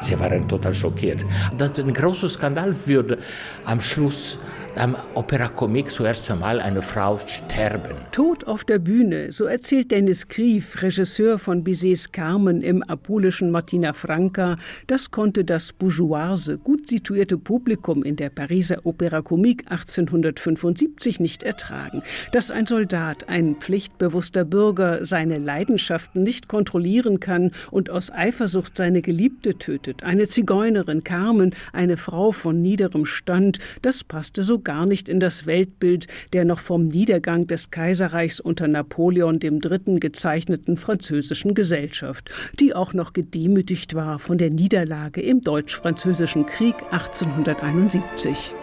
Sie waren total schockiert. Das ist ein großer Skandal würde am Schluss am Opera Comique zuerst einmal eine Frau sterben. Tod auf der Bühne, so erzählt Dennis Krief, Regisseur von Bizets Carmen im apulischen Martina Franca. Das konnte das bourgeoise, gut situierte Publikum in der Pariser Opera Comique 1875 nicht ertragen. Dass ein Soldat, ein pflichtbewusster Bürger, seine Leidenschaften nicht kontrollieren kann und aus Eifersucht seine Geliebte tötet. Eine Zigeunerin, Carmen, eine Frau von niederem Stand, das passte so gar nicht in das Weltbild der noch vom Niedergang des Kaiserreichs unter Napoleon III. Gezeichneten französischen Gesellschaft, die auch noch gedemütigt war von der Niederlage im Deutsch-Französischen Krieg 1871.